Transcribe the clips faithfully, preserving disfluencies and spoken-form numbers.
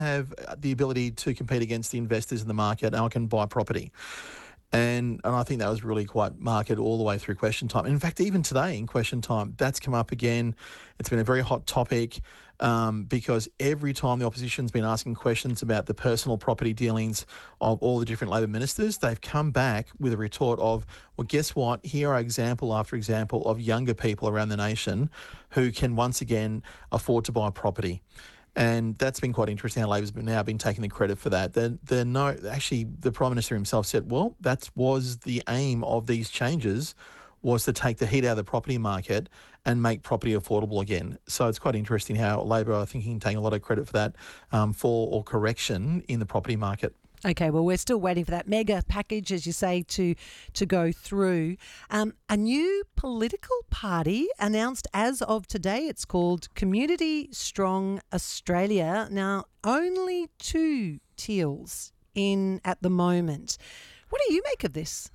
have the ability to compete against the investors in the market, and I can buy property. And and I think that was really quite marked all the way through Question Time. In fact, even today in Question Time, that's come up again. It's been a very hot topic um, because every time the opposition's been asking questions about the personal property dealings of all the different Labor ministers, they've come back with a retort of, well, guess what? Here are example after example of younger people around the nation who can once again afford to buy property. And that's been quite interesting how Labor's now been taking the credit for that. They're, they're no, actually, the Prime Minister himself said, well, that was the aim of these changes, was to take the heat out of the property market and make property affordable again. So it's quite interesting how Labor are thinking, taking a lot of credit for that um, fall or correction in the property market. Okay, well, we're still waiting for that mega package, as you say, to to go through. Um, a new political party announced as of today. It's called Community Strong Australia. Now, only two Teals in at the moment. What do you make of this?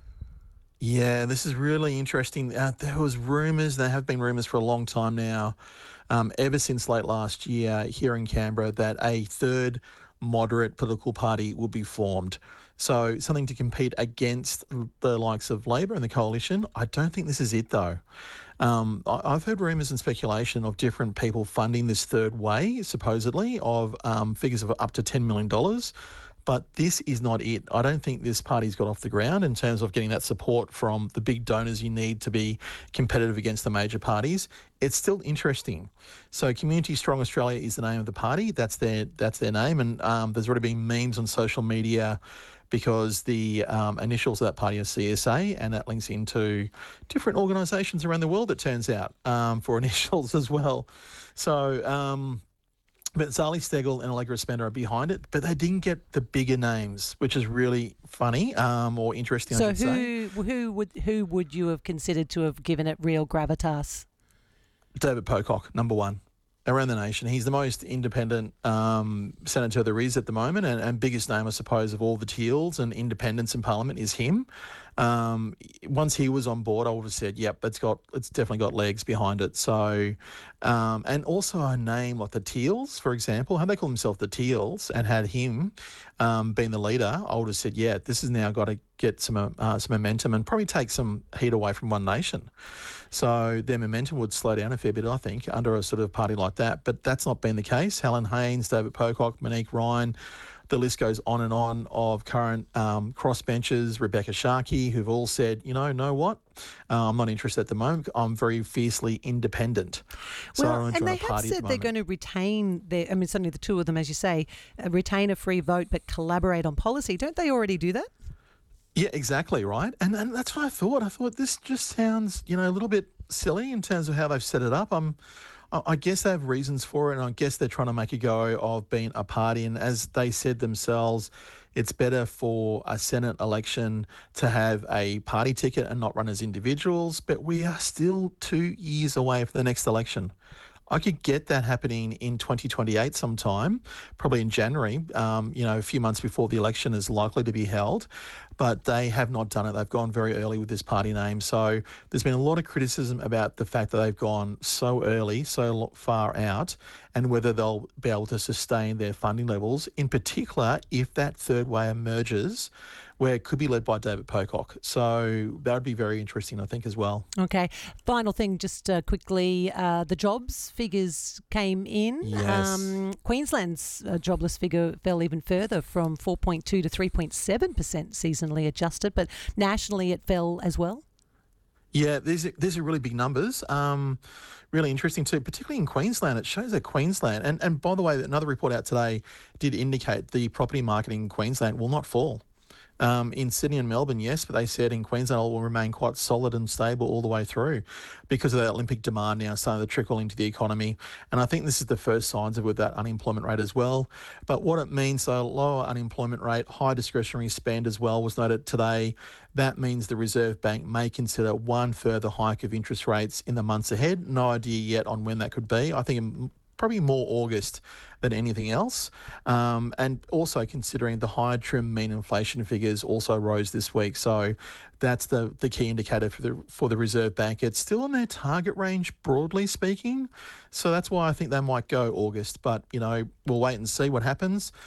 Yeah, this is really interesting. Uh, there was rumours, there have been rumours for a long time now, um, ever since late last year here in Canberra, that a third moderate political party will be formed. So something to compete against the likes of Labor and the coalition. I don't think this is it though. Um, I, I've heard rumours and speculation of different people funding this third way, supposedly, of um, figures of up to ten million dollars. But this is not it. I don't think this party's got off the ground in terms of getting that support from the big donors you need to be competitive against the major parties. It's still interesting. So Community Strong Australia is the name of the party. That's their that's their name. And um, there's already been memes on social media because the um, initials of that party are C S A, and that links into different organisations around the world, it turns out, um, for initials as well. So... Um, But Zali Steggall and Allegra Spender are behind it, but they didn't get the bigger names, which is really funny um, or interesting. So I should who say. who would who would you have considered to have given it real gravitas? David Pocock, number one around the nation. He's the most independent um, senator there is at the moment, and, and biggest name, I suppose, of all the Teals and independents in Parliament is him. Um, once he was on board, I would have said, "Yep, it's got, it's definitely got legs behind it." So, um, and also a name like the Teals, for example, how they call themselves the Teals, and had him um, being the leader, I would have said, "Yeah, this has now got to get some uh, some momentum and probably take some heat away from One Nation." So their momentum would slow down a fair bit, I think, under a sort of party like that. But that's not been the case. Helen Haynes, David Pocock, Monique Ryan, the list goes on and on of current um, crossbenchers, Rebecca Sharkey, who've all said, you know, know what? Uh, I'm not interested at the moment. I'm very fiercely independent. So Well, I don't and join they a have party at said the they're moment. going to retain their, I mean, certainly the two of them, as you say, uh, retain a free vote but collaborate on policy. Don't they already do that? Yeah, exactly, right. And and that's what I thought. I thought this just sounds, you know, a little bit silly in terms of how they've set it up. Um, I I guess they have reasons for it, and I guess they're trying to make a go of being a party. And as they said themselves, it's better for a Senate election to have a party ticket and not run as individuals. But we are still two years away from the next election. I could get that happening in twenty twenty-eight sometime, probably in January, um, you know, a few months before the election is likely to be held. But they have not done it. They've gone very early with this party name. So there's been a lot of criticism about the fact that they've gone so early, so far out, and whether they'll be able to sustain their funding levels, in particular if that third way emerges, where it could be led by David Pocock. So that would be very interesting, I think, as well. Okay. Final thing, just uh, quickly, uh, the jobs figures came in. Yes. Um, Queensland's uh, jobless figure fell even further from four point two to three point seven percent seasonally adjusted, but nationally it fell as well. Yeah, these are, these are really big numbers. Um, really interesting too, particularly in Queensland. It shows that Queensland, and, and by the way, another report out today did indicate the property market in Queensland will not fall. Um, in Sydney and Melbourne, yes, but they said in Queensland it will remain quite solid and stable all the way through because of that Olympic demand now starting to trickle into the economy. And I think this is the first signs of with that unemployment rate as well. But what it means, so lower unemployment rate, high discretionary spend as well was noted today. That means the Reserve Bank may consider one further hike of interest rates in the months ahead. No idea yet on when that could be. I think probably more August than anything else. Um, and also considering the higher trim mean inflation figures also rose this week. So that's the, the key indicator for the for the Reserve Bank. It's still in their target range, broadly speaking. So that's why I think they might go August. But, you know, we'll wait and see what happens.